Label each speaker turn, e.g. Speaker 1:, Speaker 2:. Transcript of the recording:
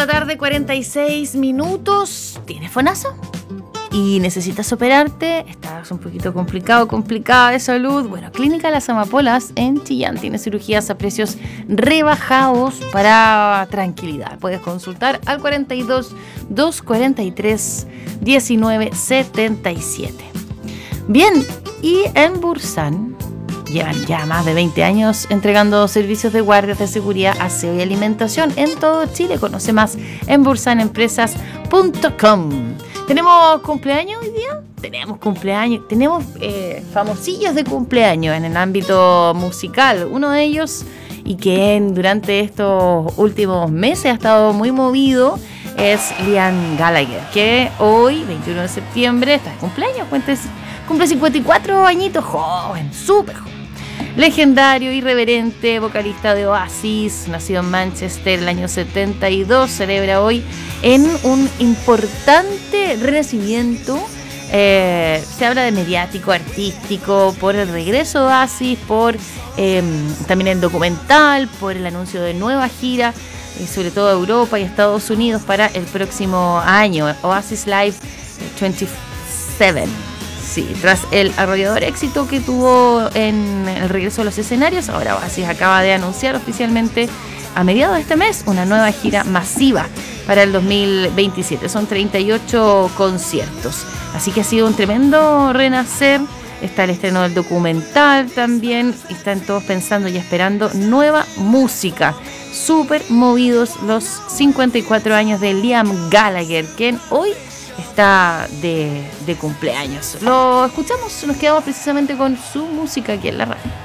Speaker 1: la tarde, 46 minutos. ¿Tienes fonazo? ¿Y necesitas operarte? ¿Estás un poquito complicada de salud? Bueno, Clínica Las Amapolas en Chillán tiene cirugías a precios rebajados para tranquilidad. Puedes consultar al 42 243 1977. Bien, y en Bursan llevan ya más de 20 años entregando servicios de guardias de seguridad, aseo y alimentación en todo Chile. Conoce más en bursanempresas.com. ¿Tenemos cumpleaños hoy día? Tenemos cumpleaños, tenemos famosillos de cumpleaños en el ámbito musical. Uno de ellos, y que durante estos últimos meses ha estado muy movido, es Liam Gallagher, que hoy, 21 de septiembre, está de cumpleaños. Cumple 54 añitos, joven, súper joven. Legendario, irreverente, vocalista de Oasis, nacido en Manchester el año 72, celebra hoy en un importante renacimiento. Se habla de mediático, artístico, por el regreso de Oasis, por también el documental, por el anuncio de nueva gira, sobre todo Europa y Estados Unidos para el próximo año, Oasis Live 27. Sí, tras el arrollador éxito que tuvo en el regreso a los escenarios, ahora Oasis acaba de anunciar oficialmente a mediados de este mes una nueva gira masiva para el 2027. Son 38 conciertos. Así que ha sido un tremendo renacer. Está el estreno del documental también. Están todos pensando y esperando nueva música. Súper movidos los 54 años de Liam Gallagher, quien hoy está de cumpleaños. Lo escuchamos, nos quedamos precisamente con su música aquí en la radio.